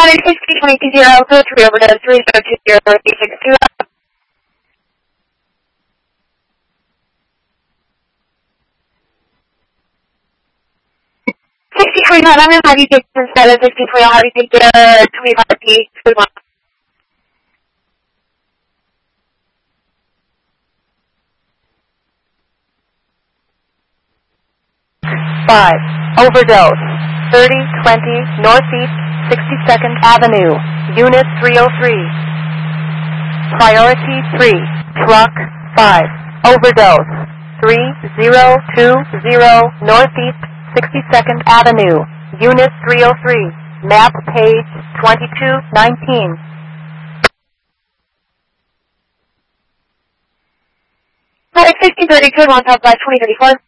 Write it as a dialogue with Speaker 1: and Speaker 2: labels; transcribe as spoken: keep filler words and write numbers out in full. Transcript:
Speaker 1: United sixty twenty-two zero, code three overdose, three zero two zero three six two. sixty twenty-five, I'm going to have you take instead of sixty twenty, I'll have you take the twenty-five P. Good one.
Speaker 2: five. Overdose. thirty twenty Northeast sixty-second Avenue. Unit three oh three. Priority three. Truck five. Overdose. three zero two zero Northeast sixty-second Avenue. Unit three oh three. Map page twenty-two nineteen.
Speaker 1: Alright, sixty thirty, code one, top five, twenty thirty-four.